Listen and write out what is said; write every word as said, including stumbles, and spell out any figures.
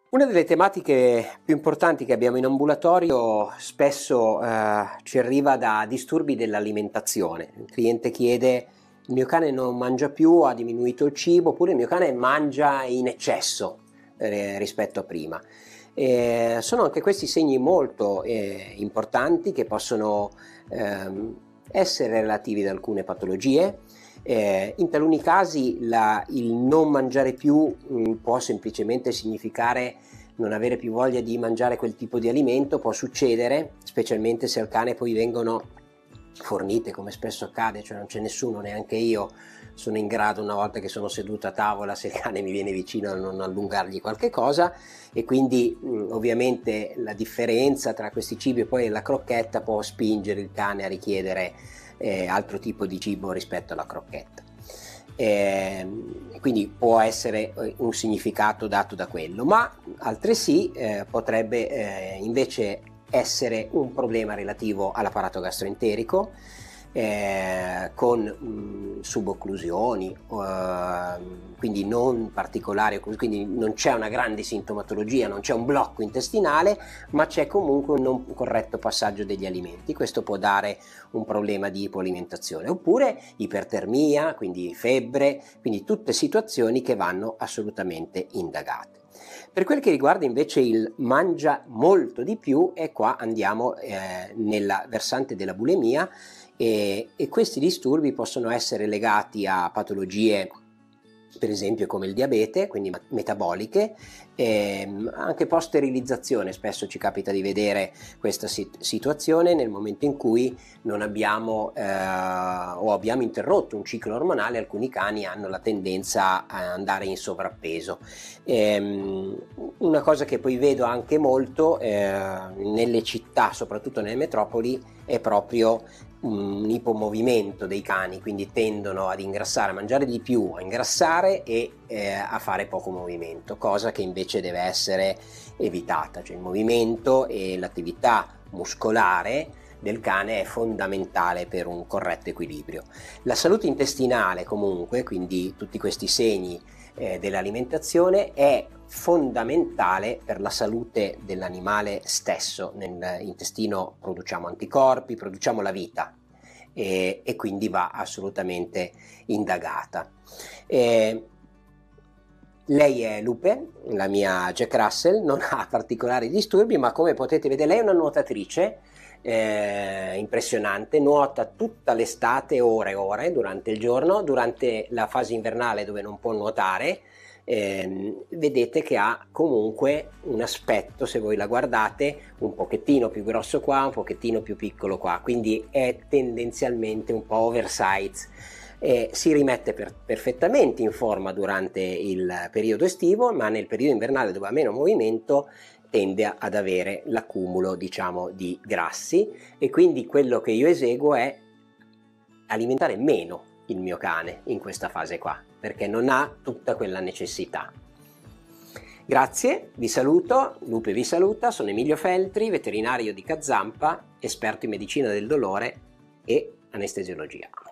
Una delle tematiche più importanti che abbiamo in ambulatorio spesso eh, ci arriva da disturbi dell'alimentazione. Il cliente chiede: il mio cane non mangia più, ha diminuito il cibo, oppure il mio cane mangia in eccesso eh, rispetto a prima. E sono anche questi segni molto eh, importanti che possono ehm, essere relativi ad alcune patologie. Eh, in taluni casi la, il non mangiare più mh, può semplicemente significare non avere più voglia di mangiare quel tipo di alimento. Può succedere, specialmente se al cane poi vengono fornite, come spesso accade, cioè non c'è nessuno, neanche io sono in grado, una volta che sono seduto a tavola, se il cane mi viene vicino, a non allungargli qualche cosa, e quindi mh, ovviamente la differenza tra questi cibi e poi la crocchetta può spingere il cane a richiedere eh, altro tipo di cibo rispetto alla crocchetta. Eh, quindi può essere un significato dato da quello, ma altresì eh, potrebbe eh, invece essere un problema relativo all'apparato gastroenterico, eh, con mh, subocclusioni, eh, quindi non particolari, quindi non c'è una grande sintomatologia, non c'è un blocco intestinale, ma c'è comunque un non corretto passaggio degli alimenti. Questo può dare un problema di ipoalimentazione, oppure ipertermia, quindi febbre, quindi tutte situazioni che vanno assolutamente indagate. Per quel che riguarda invece il mangia molto di più, e qua andiamo eh, nella versante della bulimia, e, e questi disturbi possono essere legati a patologie, per esempio come il diabete, quindi metaboliche, ehm, anche post sterilizzazione. Spesso ci capita di vedere questa sit- situazione nel momento in cui non abbiamo eh, o abbiamo interrotto un ciclo ormonale. Alcuni cani hanno la tendenza a andare in sovrappeso. Ehm, una cosa che poi vedo anche molto eh, nelle città, soprattutto nelle metropoli, è proprio un ipomovimento dei cani, quindi tendono ad ingrassare, a mangiare di più, a ingrassare e eh, a fare poco movimento, cosa che invece deve essere evitata. Cioè il movimento e l'attività muscolare del cane è fondamentale per un corretto equilibrio. La salute intestinale comunque, quindi tutti questi segni eh, dell'alimentazione, è fondamentale per la salute dell'animale stesso. Nell'intestino produciamo anticorpi, produciamo la vita, e, e quindi va assolutamente indagata. E lei è Lupe, la mia Jack Russell, non ha particolari disturbi, ma come potete vedere lei è una nuotatrice eh, impressionante, nuota tutta l'estate, ore e ore durante il giorno. Durante la fase invernale, dove non può nuotare, Eh, vedete che ha comunque un aspetto, se voi la guardate, un pochettino più grosso qua, un pochettino più piccolo qua, quindi è tendenzialmente un po' oversize. Eh, si rimette per, perfettamente in forma durante il periodo estivo, ma nel periodo invernale, dove ha meno movimento, tende ad avere l'accumulo, diciamo, di grassi, e quindi quello che io eseguo è alimentare meno il mio cane in questa fase qua, perché non ha tutta quella necessità. Grazie, vi saluto, Lupe vi saluta, sono Emilio Feltri, veterinario di Cazzampa, esperto in medicina del dolore e anestesiologia.